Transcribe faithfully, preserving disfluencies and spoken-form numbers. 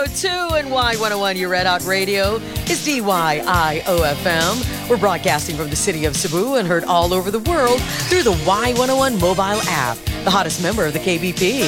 oh two and Y one oh one, your Red Hot Radio is D Y I O F M. We're broadcasting from the city of Cebu and heard all over the world through the Y one oh one mobile app, the hottest member of the K B P.